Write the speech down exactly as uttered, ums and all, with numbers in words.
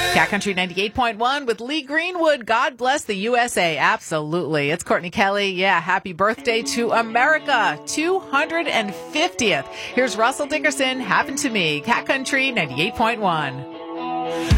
Cat Country ninety-eight point one with Lee Greenwood. God bless the U S A. Absolutely. It's Courtney Kelly. Yeah, happy birthday to America. two hundred fiftieth. Here's Russell Dickerson. Happened to Me. Cat Country ninety-eight point one.